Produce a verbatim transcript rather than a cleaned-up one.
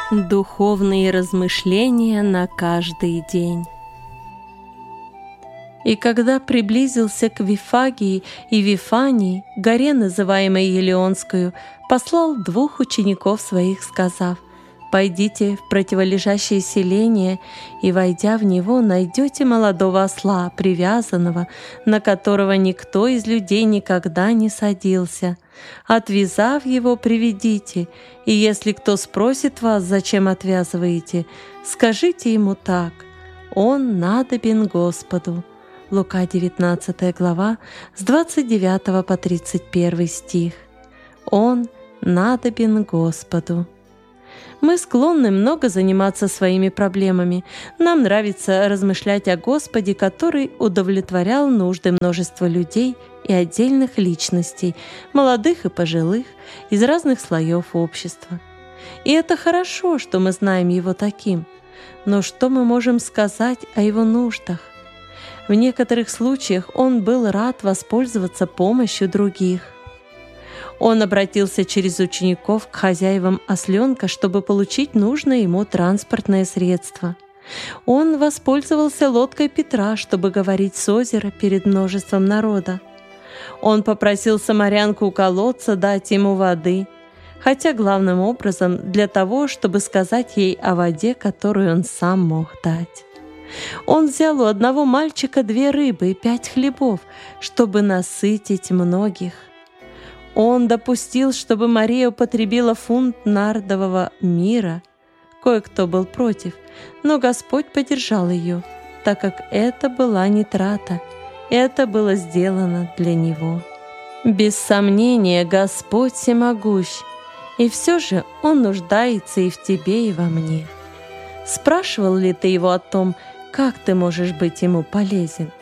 Духовные размышления на каждый день. И когда приблизился к Вифагии и Вифании, горе, называемой Елеонскую, послал двух учеников своих, сказав: «Пойдите в противолежащее селение, и, войдя в него, найдете молодого осла, привязанного, на которого никто из людей никогда не садился. Отвязав его, приведите, и если кто спросит вас, зачем отвязываете, скажите ему так: он надобен Господу». Лука девятнадцатая глава, с двадцать девятого по тридцать первый стих. Он надобен Господу. Мы склонны много заниматься своими проблемами. Нам нравится размышлять о Господе, который удовлетворял нужды множества людей и отдельных личностей, молодых и пожилых, из разных слоев общества. И это хорошо, что мы знаем Его таким. Но что мы можем сказать о Его нуждах? В некоторых случаях Он был рад воспользоваться помощью других. Он обратился через учеников к хозяевам осленка, чтобы получить нужное ему транспортное средство. Он воспользовался лодкой Петра, чтобы говорить с озера перед множеством народа. Он попросил самарянку у колодца дать ему воды, хотя главным образом для того, чтобы сказать ей о воде, которую он сам мог дать. Он взял у одного мальчика две рыбы и пять хлебов, чтобы насытить многих. Он допустил, чтобы Мария употребила фунт нардового мира. Кое-кто был против, но Господь поддержал ее, так как это была не трата, это было сделано для Него. Без сомнения, Господь всемогущ, и все же Он нуждается и в тебе, и во мне. Спрашивал ли ты Его о том, как ты можешь быть Ему полезен?